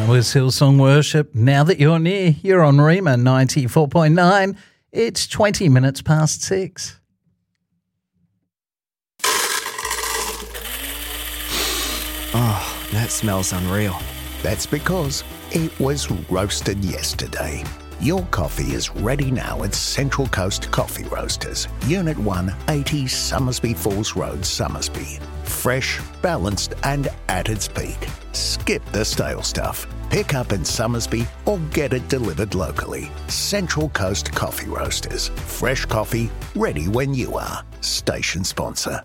That was Hillsong Worship. Now that you're near, you're on Rima 94.9. It's 20 minutes past 6. Oh, that smells unreal. That's because it was roasted yesterday. Your coffee is ready now at Central Coast Coffee Roasters, Unit 180 Summersby Falls Road, Summersby. Fresh, balanced and at its peak. Skip the stale stuff. Pick up in Summersby or get it delivered locally. Central Coast Coffee Roasters. Fresh coffee, ready when you are. Station sponsor.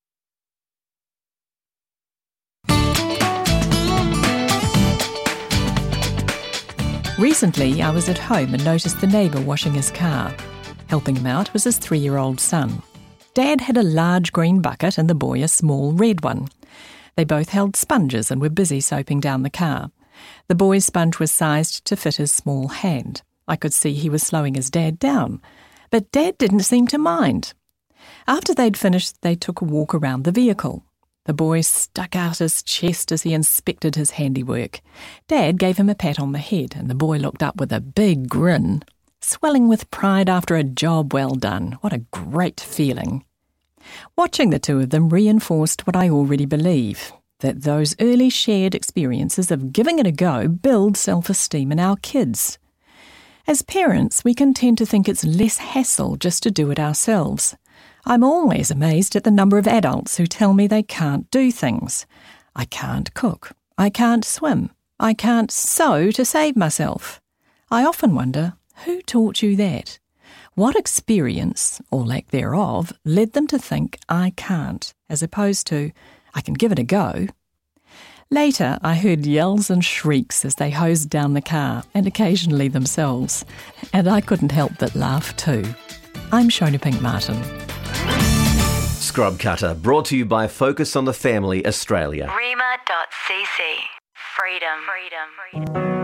Recently, I was at home and noticed the neighbour washing his car. Helping him out was his 3-year-old son. Dad had a large green bucket and the boy a small red one. They both held sponges and were busy soaping down the car. The boy's sponge was sized to fit his small hand. I could see he was slowing his dad down, but Dad didn't seem to mind. After they'd finished, they took a walk around the vehicle. The boy stuck out his chest as he inspected his handiwork. Dad gave him a pat on the head, and the boy looked up with a big grin, swelling with pride after a job well done. What a great feeling. Watching the two of them reinforced what I already believe, that those early shared experiences of giving it a go build self-esteem in our kids. As parents, we can tend to think it's less hassle just to do it ourselves. I'm always amazed at the number of adults who tell me they can't do things. I can't cook. I can't swim. I can't sew to save myself. I often wonder, who taught you that? What experience, or lack thereof, led them to think I can't, as opposed to I can give it a go? Later, I heard yells and shrieks as they hosed down the car, and occasionally themselves, and I couldn't help but laugh too. I'm Shona Pink-Martin. Scrub Cutter, brought to you by Focus on the Family Australia. Rima.cc. Freedom.